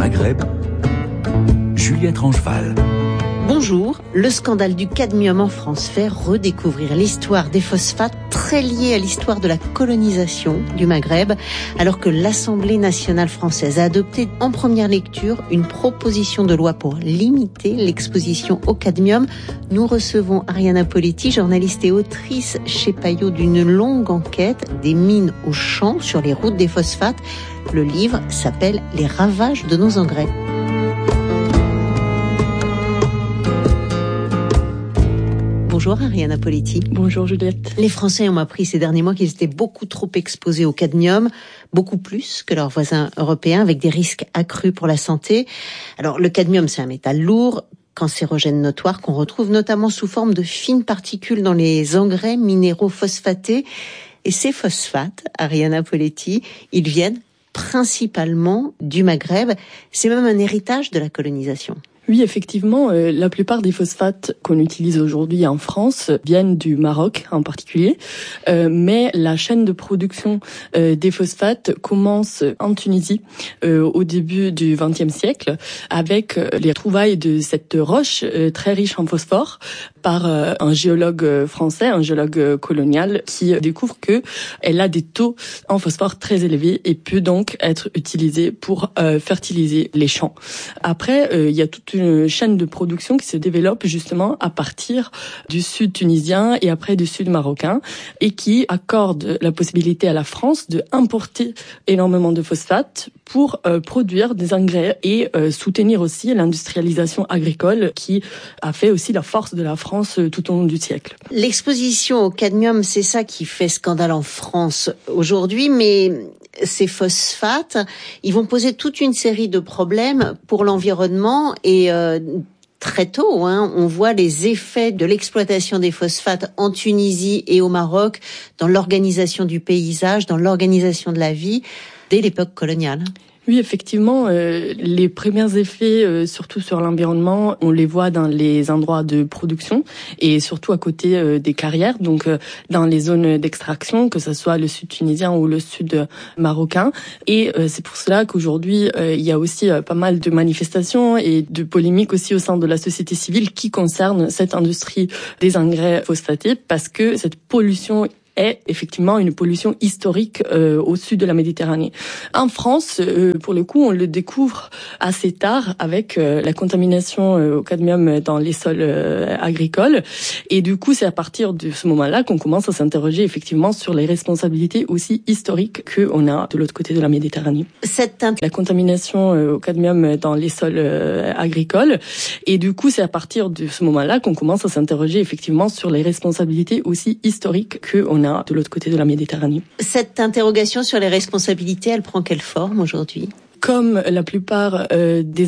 Maghreb, Juliette Rangeval. Bonjour, le scandale du cadmium en France fait redécouvrir l'histoire des phosphates très liée à l'histoire de la colonisation du Maghreb, alors que l'Assemblée nationale française a adopté en première lecture une proposition de loi pour limiter l'exposition au cadmium. Nous recevons Ariana Poletti, journaliste et autrice chez Payot d'une longue enquête des mines au champ sur les routes des phosphates. Le livre s'appelle « Les ravages de nos engrais ». Bonjour Ariana Poletti. Bonjour Juliette. Les Français ont appris ces derniers mois qu'ils étaient beaucoup trop exposés au cadmium, beaucoup plus que leurs voisins européens, avec des risques accrus pour la santé. Alors le cadmium, c'est un métal lourd, cancérogène notoire, qu'on retrouve notamment sous forme de fines particules dans les engrais minéraux phosphatés. Et ces phosphates, Ariana Poletti, ils viennent principalement du Maghreb. C'est même un héritage de la colonisation. Oui, effectivement, la plupart des phosphates qu'on utilise aujourd'hui en France viennent du Maroc en particulier, mais la chaîne de production des phosphates commence en Tunisie au début du XXe siècle avec les trouvailles de cette roche très riche en phosphore par un géologue français, un géologue colonial qui découvre que elle a des taux en phosphore très élevés et peut donc être utilisée pour fertiliser les champs. Après, il y a toute une chaîne de production qui se développe justement à partir du sud tunisien et après du sud marocain et qui accorde la possibilité à la France de importer énormément de phosphates pour produire des engrais et soutenir aussi l'industrialisation agricole qui a fait aussi la force de la France tout au long du siècle. L'exposition au cadmium, c'est ça qui fait scandale en France aujourd'hui, mais ces phosphates, ils vont poser toute une série de problèmes pour l'environnement et très tôt, on voit les effets de l'exploitation des phosphates en Tunisie et au Maroc dans l'organisation du paysage, dans l'organisation de la vie dès l'époque coloniale. Oui, effectivement, les premiers effets, surtout sur l'environnement, on les voit dans les endroits de production et surtout à côté des carrières, donc dans les zones d'extraction, que ce soit le sud tunisien ou le sud marocain. Et c'est pour cela qu'aujourd'hui, il y a aussi pas mal de manifestations et de polémiques aussi au sein de la société civile qui concernent cette industrie des engrais phosphatés, parce que cette pollution est effectivement une pollution historique au sud de la Méditerranée. En France, pour le coup, on le découvre assez tard avec la contamination au cadmium dans les sols agricoles. Et du coup, c'est à partir de ce moment-là qu'on commence à s'interroger effectivement sur les responsabilités aussi historiques qu'on a de l'autre côté de la Méditerranée. La contamination au cadmium dans les sols agricoles. Et du coup, c'est à partir de ce moment-là qu'on commence à s'interroger effectivement sur les responsabilités aussi historiques qu'on a de l'autre côté de la Méditerranée. Cette interrogation sur les responsabilités, elle prend quelle forme aujourd'hui ? Comme la plupart des